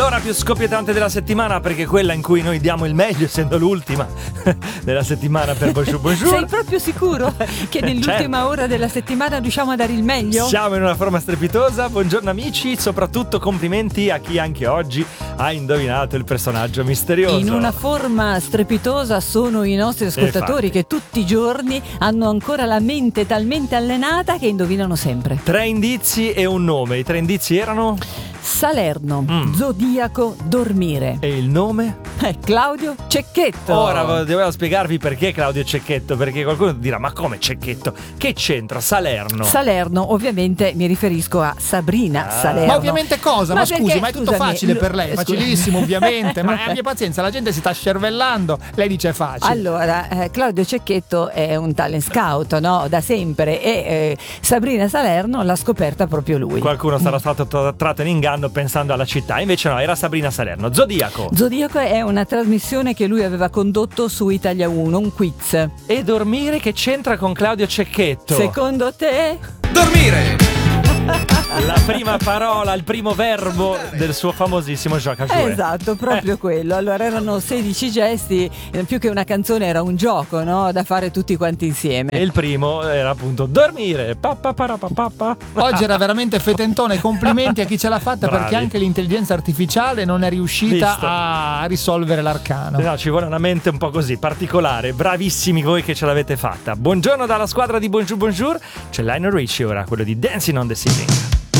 l'ora più scoppiettante della settimana, perché quella in cui noi diamo il meglio, essendo l'ultima della settimana per Bonjour Bonjour. Sei proprio sicuro che nell'ultima Certo. ora della settimana riusciamo a dare il meglio? Siamo in una forma strepitosa. Buongiorno amici, soprattutto complimenti a chi anche oggi ha indovinato il personaggio misterioso. In una forma strepitosa sono i nostri ascoltatori che tutti i giorni hanno ancora la mente talmente allenata che indovinano sempre. 3 indizi e un nome. I 3 indizi erano? Salerno, Zodiaco, dormire. E il nome? Claudio Cecchetto. Ora dovevo spiegarvi perché Claudio Cecchetto, perché qualcuno dirà: ma come Cecchetto? Che c'entra Salerno? Salerno, ovviamente mi riferisco a Sabrina Salerno. Ma ovviamente cosa? Ma scusi, perché, ma è tutto scusami, facile per lei, scusi. facilissimo ovviamente, ma abbia pazienza, la gente si sta scervellando, lei dice è facile. Allora, Claudio Cecchetto è un talent scout, no? Da sempre, e Sabrina Salerno l'ha scoperta proprio lui. Qualcuno sarà stato tratto in inganno pensando alla città, invece no, era Sabrina Salerno. Zodiaco. Zodiaco è una trasmissione che lui aveva condotto su Italia 1, un quiz. E dormire che c'entra con Claudio Cecchetto? Secondo te? Dormire! La prima parola, il primo verbo del suo famosissimo Jacques Jouet. Esatto, proprio quello. Allora erano 16 gesti, più che una canzone era un gioco, no? Da fare tutti quanti insieme. E il primo era appunto dormire. Oggi era veramente fetentone, complimenti a chi ce l'ha fatta. Bravi. Perché anche l'intelligenza artificiale non è riuscita Visto. a risolvere l'arcano. No, ci vuole una mente un po' così particolare. Bravissimi voi che ce l'avete fatta. Buongiorno dalla squadra di Bonjour Bonjour. C'è Lionel Richie ora, quello di Dancing on the Ceiling.